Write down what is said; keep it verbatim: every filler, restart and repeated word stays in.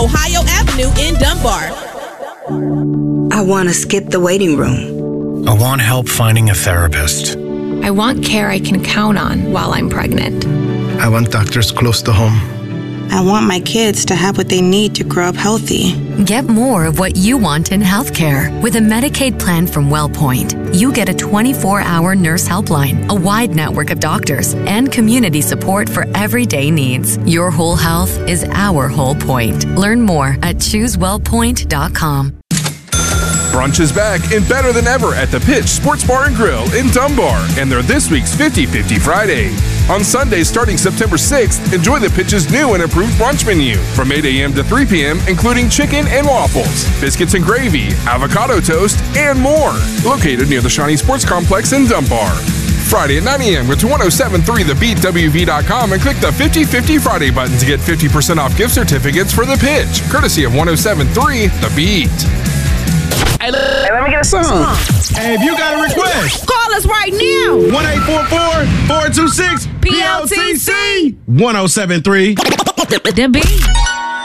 Ohio Avenue in Dunbar. I want to skip the waiting room. I want help finding a therapist. I want care I can count on while I'm pregnant. I want doctors close to home. I want my kids to have what they need to grow up healthy. Get more of what you want in healthcare. With a Medicaid plan from WellPoint, you get a twenty-four hour nurse helpline, a wide network of doctors, and community support for everyday needs. Your whole health is our whole point. Learn more at choose wellpoint dot com. Brunch is back and better than ever at the Pitch Sports Bar and Grill in Dunbar, and they're this week's fifty fifty Friday. On Sundays starting September sixth, enjoy the Pitch's new and improved brunch menu from eight a.m. to three p.m., including chicken and waffles, biscuits and gravy, avocado toast, and more. Located near the Shawnee Sports Complex in Dunbar. Friday at nine a.m. go to ten seventy-three the beat W V dot com and click the fifty fifty Friday button to get fifty percent off gift certificates for the Pitch, courtesy of ten seventy-three The Beat. Hey, let me get a song. Hey, if you got a request, call us right now. one eight four four, four two six, P L T C. ten seventy-three The Beat.